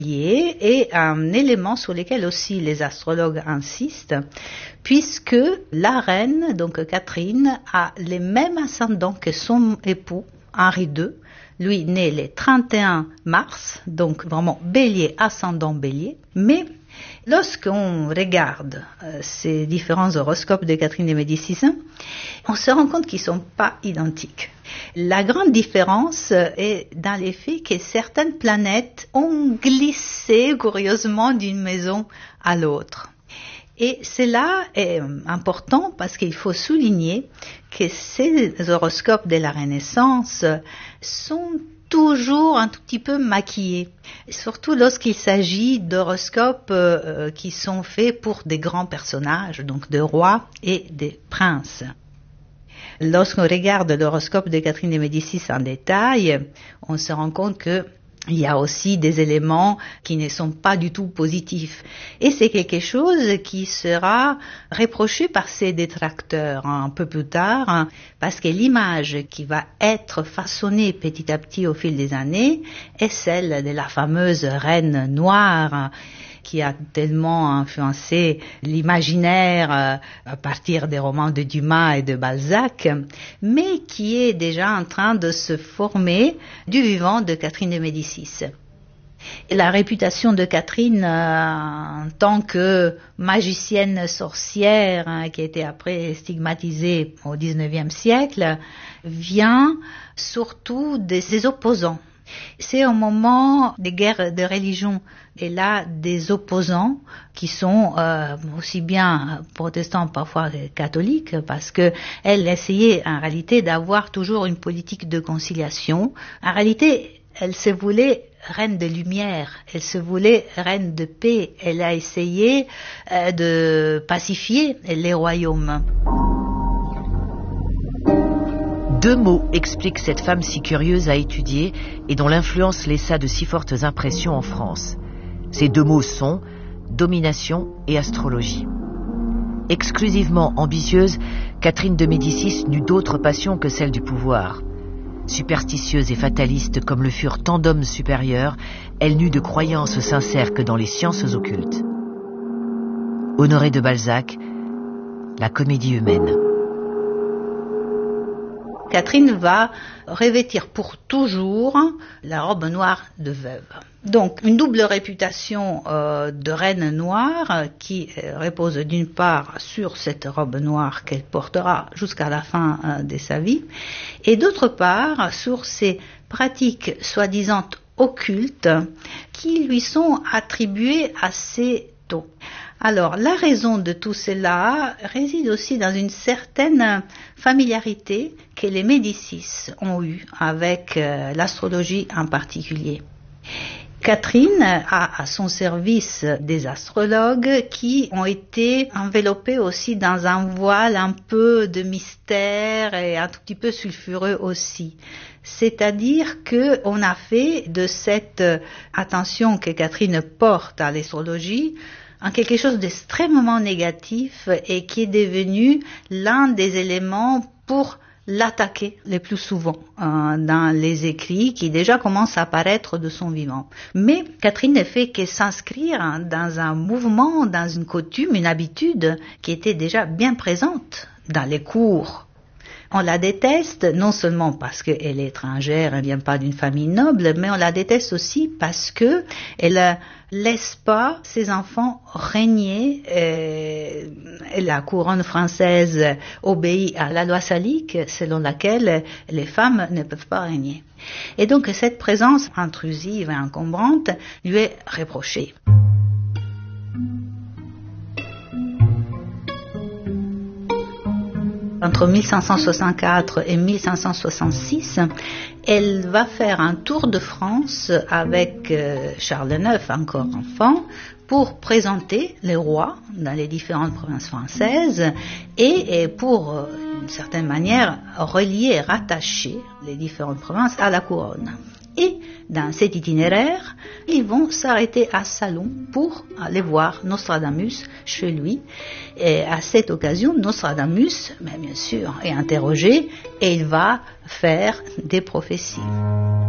et un élément sur lequel aussi les astrologues insistent, puisque la reine, donc Catherine, a les mêmes ascendants que son époux, Henri II, lui né le 31 mars, donc vraiment bélier, ascendant bélier, mais lorsqu'on regarde ces différents horoscopes de Catherine de Médicis, on se rend compte qu'ils ne sont pas identiques. La grande différence est dans le fait que certaines planètes ont glissé curieusement d'une maison à l'autre. Et cela est important parce qu'il faut souligner que ces horoscopes de la Renaissance sont toujours un tout petit peu maquillés, surtout lorsqu'il s'agit d'horoscopes qui sont faits pour des grands personnages, donc des rois et des princes. Lorsqu'on regarde l'horoscope de Catherine de Médicis en détail, on se rend compte que il y a aussi des éléments qui ne sont pas du tout positifs. Et c'est quelque chose qui sera reproché par ses détracteurs un peu plus tard, parce que l'image qui va être façonnée petit à petit au fil des années est celle de la fameuse reine noire, qui a tellement influencé l'imaginaire à partir des romans de Dumas et de Balzac, mais qui est déjà en train de se former du vivant de Catherine de Médicis. Et la réputation de Catherine en tant que magicienne sorcière, qui a été après stigmatisée au XIXe siècle, vient surtout de ses opposants. C'est un moment de guerre de religion, et là des opposants qui sont aussi bien protestants parfois catholiques, parce que elle essayait en réalité d'avoir toujours une politique de conciliation. En réalité, elle se voulait reine de lumière, elle se voulait reine de paix, elle a essayé de pacifier les royaumes. Deux mots expliquent cette femme si curieuse à étudier et dont l'influence laissa de si fortes impressions en France. Ces deux mots sont domination et astrologie. Exclusivement ambitieuse, Catherine de Médicis n'eut d'autre passion que celle du pouvoir. Superstitieuse et fataliste comme le furent tant d'hommes supérieurs, elle n'eut de croyance sincère que dans les sciences occultes. Honoré de Balzac, La comédie humaine. Catherine va revêtir pour toujours la robe noire de veuve. Donc une double réputation de reine noire qui repose d'une part sur cette robe noire qu'elle portera jusqu'à la fin de sa vie, et d'autre part sur ses pratiques soi-disant occultes qui lui sont attribuées assez tôt. Alors, la raison de tout cela réside aussi dans une certaine familiarité que les Médicis ont eue avec l'astrologie en particulier. Catherine a à son service des astrologues qui ont été enveloppés aussi dans un voile un peu de mystère et un tout petit peu sulfureux aussi. C'est-à-dire qu'on a fait de cette attention que Catherine porte à l'astrologie en quelque chose d'extrêmement négatif et qui est devenu l'un des éléments pour l'attaquer le plus souvent dans les écrits qui déjà commencent à apparaître de son vivant. Mais Catherine ne fait que s'inscrire dans un mouvement, dans une coutume, une habitude qui était déjà bien présente dans les cours. On la déteste non seulement parce qu'elle est étrangère, elle ne vient pas d'une famille noble, mais on la déteste aussi parce que elle laisse pas ses enfants régner. La couronne française obéit à la loi salique selon laquelle les femmes ne peuvent pas régner. Et donc cette présence intrusive et encombrante lui est reprochée. Entre 1564 et 1566, elle va faire un tour de France avec Charles IX, encore enfant, pour présenter les rois dans les différentes provinces françaises et pour, d'une certaine manière, relier et rattacher les différentes provinces à la couronne. Et dans cet itinéraire, ils vont s'arrêter à Salon pour aller voir Nostradamus chez lui. Et à cette occasion, Nostradamus, bien sûr, est interrogé et il va faire des prophéties.